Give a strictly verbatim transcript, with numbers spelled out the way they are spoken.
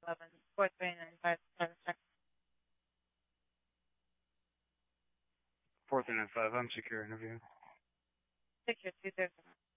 eleven, four three nine five seven check. four three nine five, I'm secure interview. Secure two zero seven.